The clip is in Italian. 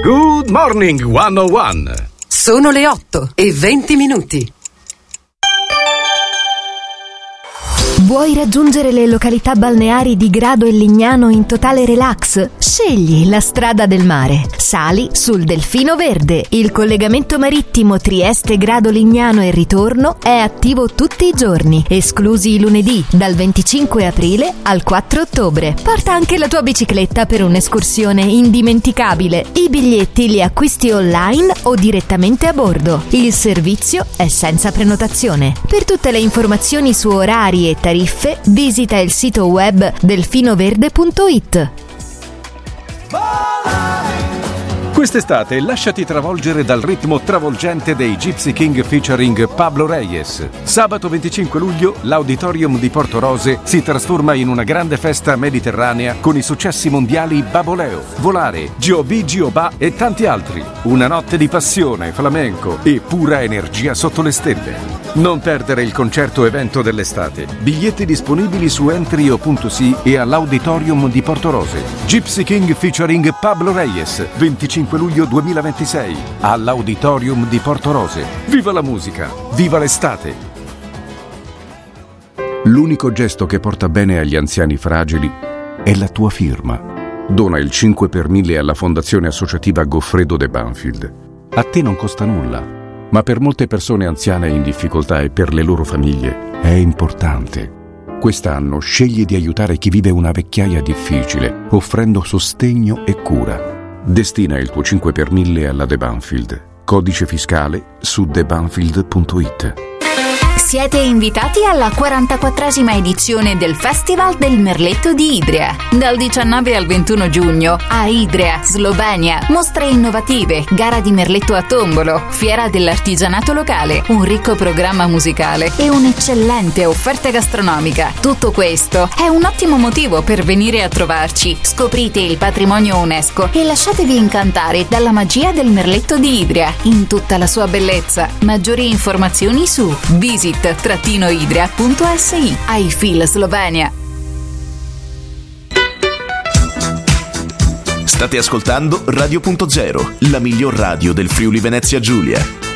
Good Morning 101. Sono le 8:20. Vuoi raggiungere le località balneari di Grado e Lignano in totale relax? Scegli la strada del mare. Sali sul Delfino Verde. Il collegamento marittimo Trieste-Grado-Lignano e ritorno è attivo tutti i giorni, esclusi i lunedì, dal 25 aprile al 4 ottobre. Porta anche la tua bicicletta per un'escursione indimenticabile. I biglietti li acquisti online o direttamente a bordo. Il servizio è senza prenotazione. Per tutte le informazioni su orari e tariffe, visita il sito web delfinoverde.it. Quest'estate lasciati travolgere dal ritmo travolgente dei Gypsy King featuring Pablo Reyes. Sabato 25 luglio l'Auditorium di Portorose si trasforma in una grande festa mediterranea con i successi mondiali Baboleo, Volare, Giobì Giobà e tanti altri. Una notte di passione, flamenco e pura energia sotto le stelle. Non perdere il concerto evento dell'estate. Biglietti disponibili su Entrio.si e all'Auditorium di Portorose. Gypsy King featuring Pablo Reyes, 25 luglio 2026, all'Auditorium di Portorose. Viva la musica, viva l'estate! L'unico gesto che porta bene agli anziani fragili è la tua firma. Dona il 5 per 1000 alla Fondazione Associativa Goffredo de Banfield. A te non costa nulla, ma per molte persone anziane in difficoltà e per le loro famiglie è importante. Quest'anno scegli di aiutare chi vive una vecchiaia difficile, offrendo sostegno e cura. Destina il tuo 5 per 1000 alla De Banfield. Codice fiscale su debanfield.it. Siete invitati alla 44esima edizione del Festival del Merletto di Idria. Dal 19 al 21 giugno a Idria, Slovenia. Mostre innovative, gara di merletto a tombolo, fiera dell'artigianato locale, un ricco programma musicale e un'eccellente offerta gastronomica. Tutto questo è un ottimo motivo per venire a trovarci. Scoprite il patrimonio UNESCO e lasciatevi incantare dalla magia del merletto di Idria in tutta la sua bellezza. Maggiori informazioni su visit-idria.si. I feel Slovenia. State ascoltando Radio.0, la miglior radio del Friuli Venezia Giulia.